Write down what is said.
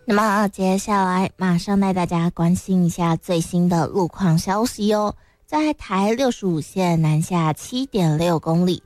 那么接下来马上带大家关心一下最新的路况消息哦。在台65线南下 7.6 公里，